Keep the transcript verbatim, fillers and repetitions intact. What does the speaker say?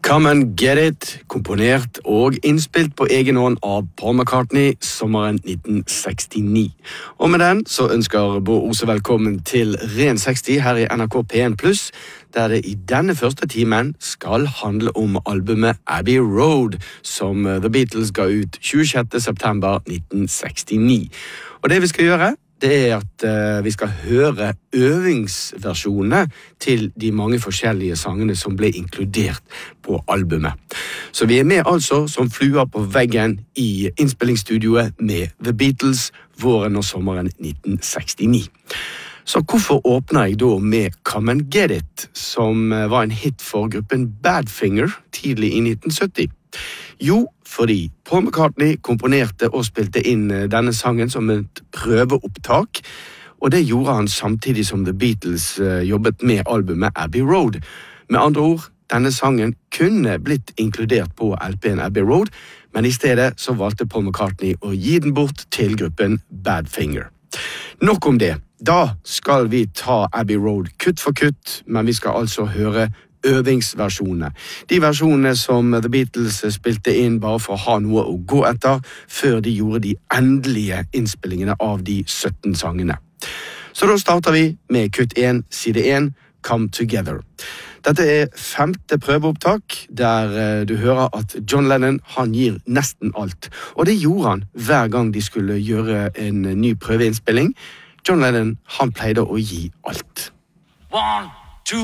Come and Get It, komponert og innspilt på egen hånd av Paul McCartney sommeren nitten sekstini. Og med den så ønsker Bård Ose velkommen til Ren seksti her i N R K P en pluss, der det i denne første timen skal handle om albumet Abbey Road, som The Beatles ga ut tjuesjette september nitten sekstini. Og det vi skal gjøre, det er at uh, vi skal høre øvingsversjonene til de mange forskjellige sangene som ble inkludert på albumet. Så vi er med altså som fluer på veggen i innspillingsstudioet med The Beatles våren og sommeren nitten sekstini. Så hvorfor åpner jeg da med Come and Get It, som var en hit for gruppen Badfinger tidlig i nitten sytti? Jo, fordi Paul McCartney komponerte og spilte inn denne sangen som et prøveopptak, og det gjorde han samtidig som The Beatles jobbet med albumet Abbey Road. Med andre ord, denne sangen kunne blitt inkludert på L P-en Abbey Road, men i stedet så valgte Paul McCartney å gi den bort til gruppen Badfinger. Nok om det. Da skal vi ta Abbey Road kutt for kutt, men vi skal altså høre øvingsversjonene. De versjonene som The Beatles spilte inn bare for å ha noe å gå etter, før de gjorde de endelige innspillingene av de sytten sangene. Så da starter vi med kutt én, side én, Come Together. Dette er femte prøveopptak, der du hører at John Lennon, han gir nesten alt. Og det gjorde han hver gang de skulle gjøre en ny prøveinnspilling. John Lennon, han pleide å gi alt. One